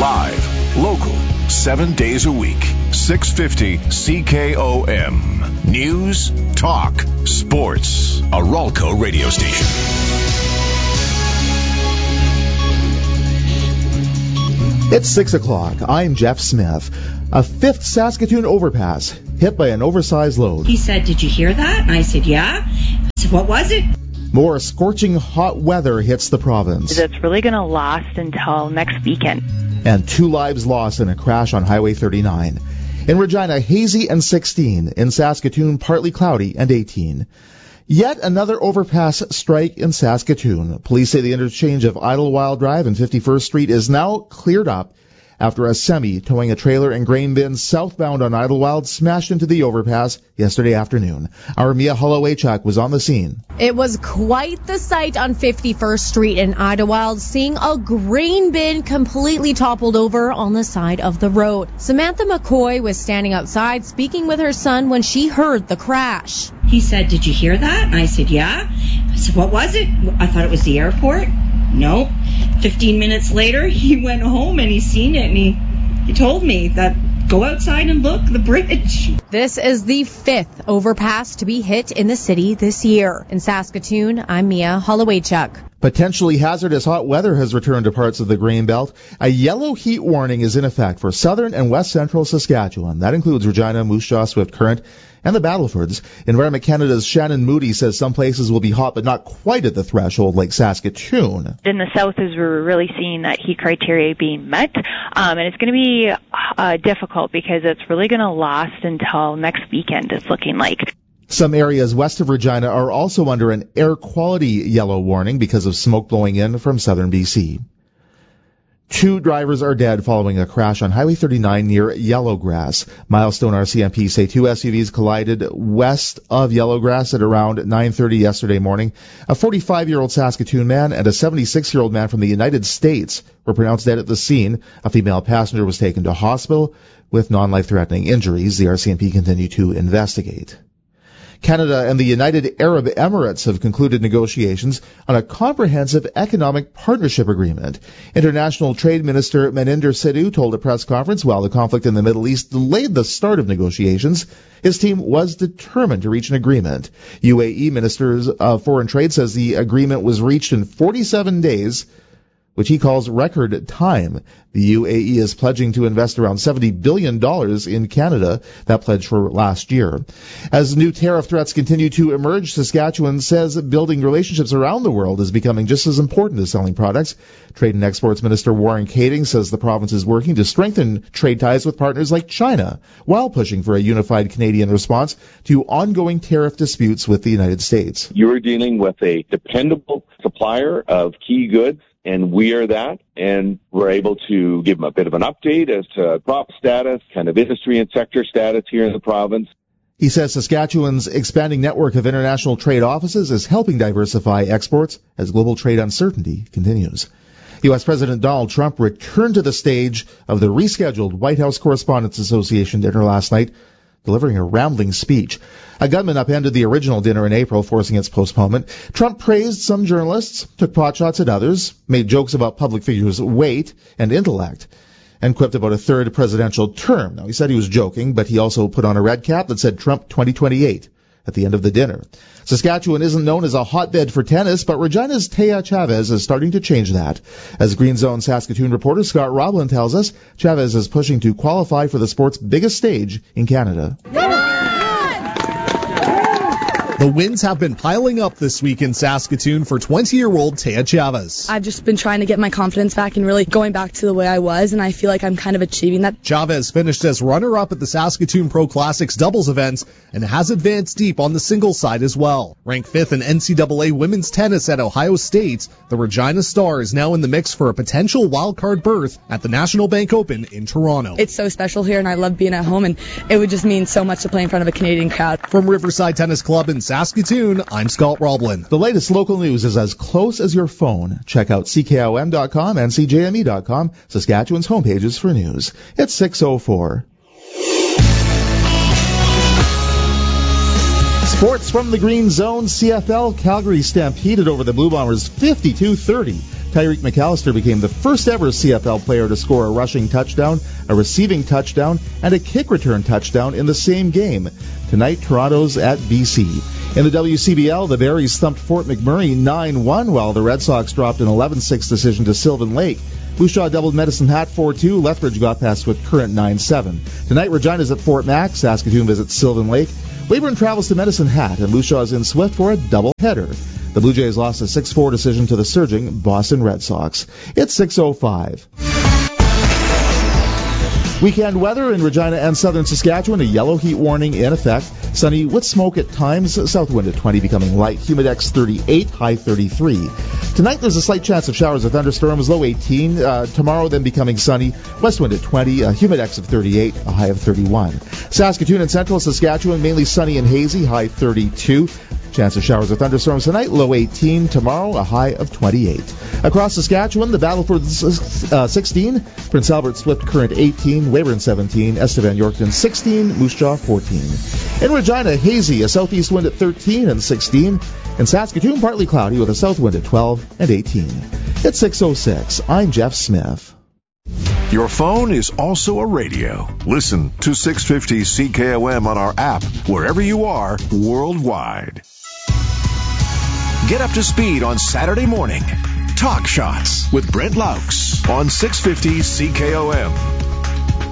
Live, local, 7 days a week. 650 CKOM. News, talk, sports. A Ralco radio station. It's 6 o'clock. I'm Jeff Smith. A fifth Saskatoon overpass hit by an oversized load. He said, "Did you hear that?" And I said, "Yeah." I said, "What was it?" More scorching hot weather hits the province. It's really going to last until next weekend. And 2 lives lost in a crash on Highway 39. In Regina, hazy and 16. In Saskatoon, partly cloudy and 18. Yet another overpass strike in Saskatoon. Police say the interchange of Idlewild Drive and 51st Street is now cleared up after a semi towing a trailer and grain bin southbound on Idlewild smashed into the overpass yesterday afternoon. Our Mia Holowaychuk was on the scene. It was quite the sight on 51st Street in Idlewild, seeing a grain bin completely toppled over on the side of the road. Samantha McCoy was standing outside speaking with her son when she heard the crash. He said, "Did you hear that?" And I said, "Yeah." I said, "What was it?" I thought it was the airport. No. 15 minutes later, he went home and he seen it, and he told me that go outside and look, the bridge. This is the 5th overpass to be hit in the city this year. In Saskatoon, I'm Mia Holowaychuk. Potentially hazardous hot weather has returned to parts of the grain belt. A yellow heat warning is in effect for southern and west central Saskatchewan. That includes Regina, Moose Jaw, Swift Current, and the Battlefords. Environment Canada's Shannon Moody says some places will be hot, but not quite at the threshold like Saskatoon. In the south, as we're really seeing that heat criteria being met, and it's going to be difficult because it's really going to last until next weekend, it's looking like. Some areas west of Regina are also under an air quality yellow warning because of smoke blowing in from southern BC. 2 drivers are dead following a crash on Highway 39 near Yellowgrass. Milestone RCMP say 2 SUVs collided west of Yellowgrass at around 9:30 yesterday morning. A 45-year-old Saskatoon man and a 76-year-old man from the United States were pronounced dead at the scene. A female passenger was taken to hospital with non-life-threatening injuries. The RCMP continue to investigate. Canada and the United Arab Emirates have concluded negotiations on a comprehensive economic partnership agreement. International Trade Minister Meninder Sidhu told a press conference while the conflict in the Middle East delayed the start of negotiations, his team was determined to reach an agreement. UAE Minister of Foreign Trade says the agreement was reached in 47 days, which he calls record time. The UAE is pledging to invest around $70 billion in Canada, that pledge for last year. As new tariff threats continue to emerge, Saskatchewan says building relationships around the world is becoming just as important as selling products. Trade and Exports Minister Warren Kading says the province is working to strengthen trade ties with partners like China, while pushing for a unified Canadian response to ongoing tariff disputes with the United States. You're dealing with a dependable supplier of key goods, and we are that, and we're able to give them a bit of an update as to crop status, kind of industry and sector status here in the province. He says Saskatchewan's expanding network of international trade offices is helping diversify exports as global trade uncertainty continues. U.S. President Donald Trump returned to the stage of the rescheduled White House Correspondents Association dinner last night, delivering a rambling speech. A gunman upended the original dinner in April, forcing its postponement. Trump praised some journalists, took potshots at others, made jokes about public figures' weight and intellect, and quipped about a third presidential term. Now, he said he was joking, but he also put on a red cap that said Trump 2028 at the end of the dinner. Saskatchewan isn't known as a hotbed for tennis, but Regina's Taya Chavez is starting to change that. As Green Zone Saskatoon reporter Scott Roblin tells us, Chavez is pushing to qualify for the sport's biggest stage in Canada. The wins have been piling up this week in Saskatoon for 20-year-old Taya Chavez. I've just been trying to get my confidence back and really going back to the way I was, and I feel like I'm kind of achieving that. Chavez finished as runner-up at the Saskatoon Pro Classics doubles event and has advanced deep on the singles side as well. Ranked 5th in NCAA women's tennis at Ohio State, the Regina Star is now in the mix for a potential wildcard berth at the National Bank Open in Toronto. It's so special here, and I love being at home, and it would just mean so much to play in front of a Canadian crowd. From Riverside Tennis Club in Saskatoon, I'm Scott Roblin. The latest local news is as close as your phone. Check out CKOM.com and CJME.com, Saskatchewan's homepages for news. It's 6:04. Sports from the Green Zone. CFL Calgary stampeded over the Blue Bombers 52-30. Tyreek McAllister became the first ever CFL player to score a rushing touchdown, a receiving touchdown, and a kick return touchdown in the same game. Tonight, Toronto's at BC. In the WCBL, the Berries thumped Fort McMurray 9-1, while the Red Sox dropped an 11-6 decision to Sylvan Lake. Moose Jaw doubled Medicine Hat 4-2. Lethbridge got past with Current 9-7. Tonight, Regina's at Fort Mac. Saskatoon visits Sylvan Lake. Weyburn travels to Medicine Hat, and Moose Jaw's in Swift for a doubleheader. The Blue Jays lost a 6-4 decision to the surging Boston Red Sox. It's 6:05. Weekend weather in Regina and southern Saskatchewan, a yellow heat warning in effect. Sunny with smoke at times, south wind at 20 becoming light, humidex 38, high 33. Tonight there's a slight chance of showers or thunderstorms, low 18. Tomorrow then becoming sunny, west wind at 20, a humidex of 38, a high of 31. Saskatoon and central Saskatchewan mainly sunny and hazy, high 32. Chance of showers or thunderstorms tonight, low 18. Tomorrow, a high of 28. Across Saskatchewan, the Battleford 16, Prince Albert Swift Current 18, Weyburn 17, Estevan Yorkton 16, Moose Jaw 14. In Regina, hazy, a southeast wind at 13 and 16. In Saskatoon, partly cloudy with a south wind at 12 and 18. It's 6:06. I'm Jeff Smith. Your phone is also a radio. Listen to 650 CKOM on our app wherever you are worldwide. Get up to speed on Saturday morning. Talk Shots with Brent Laux on 650 CKOM.